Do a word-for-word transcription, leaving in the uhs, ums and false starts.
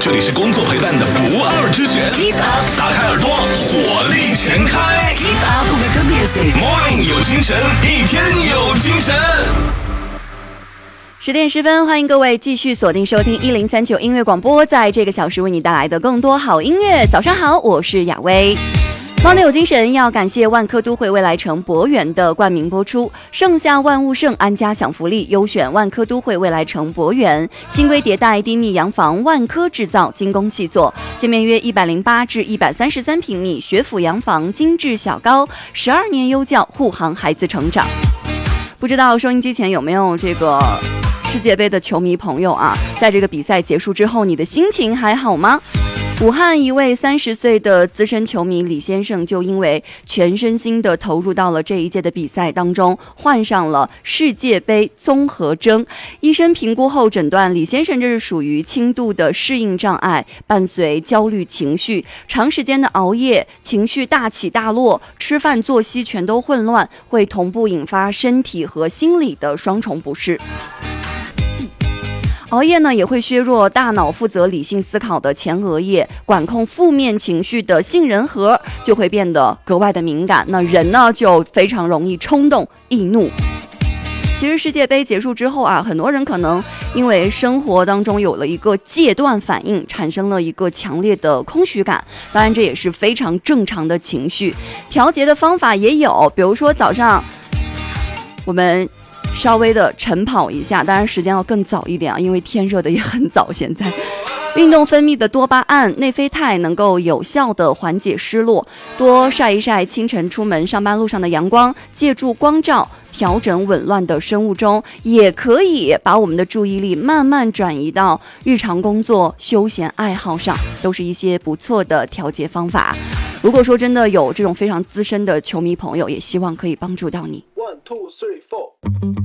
这里是工作陪伴的不二之选。Keep up， 打开耳朵，火力全开。Keep up with the music，Morning 有精神，一天有精神。 十点十分，欢迎各位继续锁定收听一零三九音乐广播，在这个小时为你带来的更多好音乐。早上好，我是雅薇。Morning 有精神，要感谢万科都会未来城博园的冠名播出。盛夏万物盛，安家享福利，优选万科都会未来城博园，新规迭代低密洋房，万科制造，精工细作，建面约一百零八至一百三十三平米，学府洋房，精致小高，十二年优教，护航孩子成长。不知道收音机前有没有这个世界杯的球迷朋友啊？在这个比赛结束之后，你的心情还好吗？武汉一位三十岁的资深球迷李先生，就因为全身心地投入到了这一届的比赛当中，患上了世界杯综合征。医生评估后诊断，李先生这是属于轻度的适应障碍，伴随焦虑情绪，长时间的熬夜，情绪大起大落，吃饭作息全都混乱，会同步引发身体和心理的双重不适。熬夜呢，也会削弱大脑负责理性思考的前额叶，管控负面情绪的杏仁核就会变得格外的敏感，那人呢就非常容易冲动易怒。其实世界杯结束之后啊，很多人可能因为生活当中有了一个戒断反应，产生了一个强烈的空虚感，当然这也是非常正常的情绪。调节的方法也有，比如说早上我们稍微的晨跑一下，当然时间要更早一点啊，因为天热的也很早。现在运动分泌的多巴胺、内啡肽能够有效的缓解失落，多晒一晒清晨出门上班路上的阳光，借助光照调整紊乱的生物钟，也可以把我们的注意力慢慢转移到日常工作、休闲爱好上，都是一些不错的调节方法。如果说真的有这种非常资深的球迷朋友，也希望可以帮助到你。 One two three four。